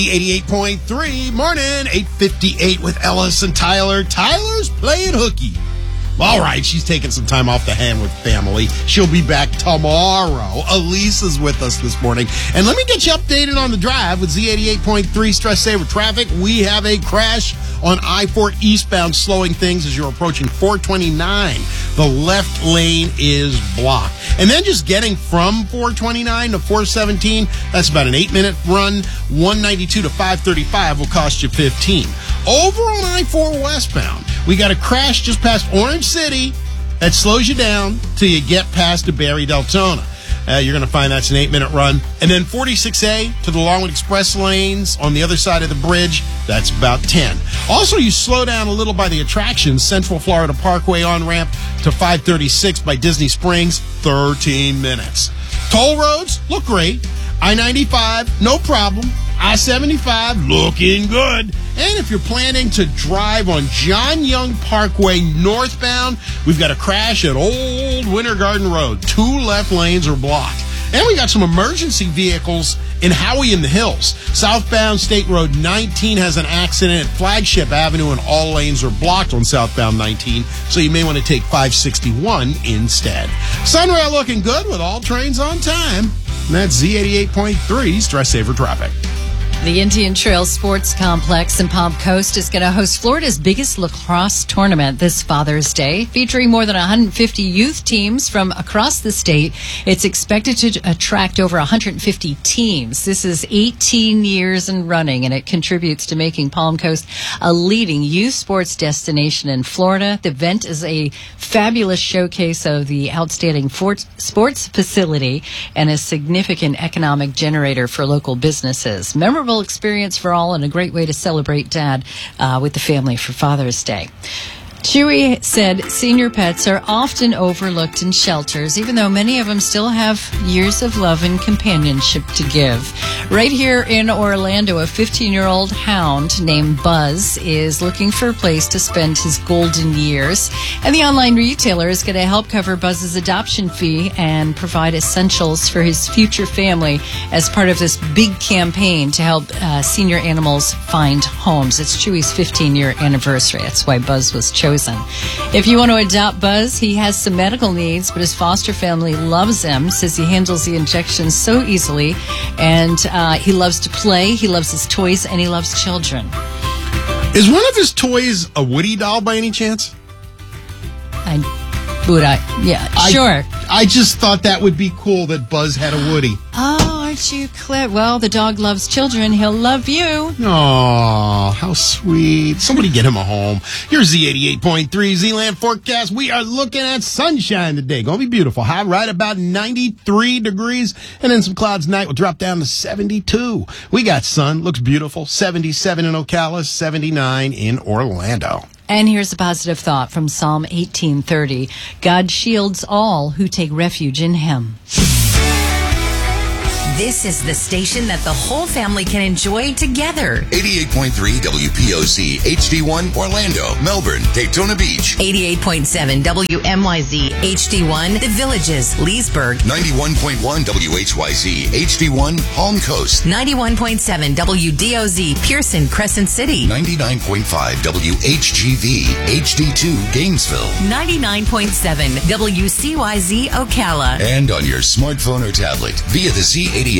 88.3, morning, 8:58 with Ellis and Tyler. Tyler's playing hooky. All right, she's taking some time off the hand with family. She'll be back tomorrow. Elise is with us this morning. And let me get you updated on the drive with Z88.3 Stress Saver Traffic. We have a crash on I-4 eastbound, slowing things as you're approaching 429. The left lane is blocked. And then just getting from 429 to 417, that's about an 8-minute run. 192 to 535 will cost you 15. Over on I-4 westbound, we got a crash just past Orange City that slows you down till you get past the Barry Deltona. You're going to find that's an 8-minute run. And then 46A to the Longwood Express lanes on the other side of the bridge, that's about 10. Also, you slow down a little by the attractions. Central Florida Parkway on-ramp to 536 by Disney Springs, 13 minutes. Toll roads look great. I-95, no problem. I-75, looking good. And if you're planning to drive on John Young Parkway northbound, we've got a crash at Old Winter Garden Road. 2 left lanes are blocked. And we got some emergency vehicles in Howey in the Hills. Southbound State Road 19 has an accident at Flagship Avenue, and all lanes are blocked on southbound 19, so you may want to take 561 instead. Sunrail looking good with all trains on time. And that's Z88.3 Stress Saver Traffic. The Indian Trail Sports Complex in Palm Coast is going to host Florida's biggest lacrosse tournament this Father's Day, featuring more than 150 youth teams from across the state. It's expected to attract over 150 teams. This is 18 years in running, and it contributes to making Palm Coast a leading youth sports destination in Florida. The event is a fabulous showcase of the outstanding sports facility and a significant economic generator for local businesses. Memorable experience for all and a great way to celebrate Dad with the family for Father's Day. Chewy said senior pets are often overlooked in shelters, even though many of them still have years of love and companionship to give. Right here in Orlando, a 15-year-old hound named Buzz is looking for a place to spend his golden years. And the online retailer is going to help cover Buzz's adoption fee and provide essentials for his future family as part of this big campaign to help senior animals find homes. It's Chewy's 15-year anniversary. That's why Buzz was chosen. If you want to adopt Buzz, he has some medical needs, but his foster family loves him, says he handles the injections so easily, and he loves to play, he loves his toys, and he loves children. Is one of his toys a Woody doll by any chance? Sure. I just thought that would be cool that Buzz had a Woody. Oh, aren't you clever? Well, the dog loves children. He'll love you. Aw, how sweet. Somebody get him a home. Here's Z88.3 Z-Land forecast. We are looking at sunshine today. Going to be beautiful. High right about 93 degrees. And then some clouds tonight will drop down to 72. We got sun. Looks beautiful. 77 in Ocala, 79 in Orlando. And here's a positive thought from Psalm 18:30. God shields all who take refuge in him. This is the station that the whole family can enjoy together. 88.3 WPOC, HD1, Orlando, Melbourne, Daytona Beach. 88.7 WMYZ, HD1, The Villages, Leesburg. 91.1 WHYZ, HD1, Palm Coast. 91.7 WDOZ, Pearson, Crescent City. 99.5 WHGV, HD2, Gainesville. 99.7 WCYZ, Ocala. And on your smartphone or tablet via the Z88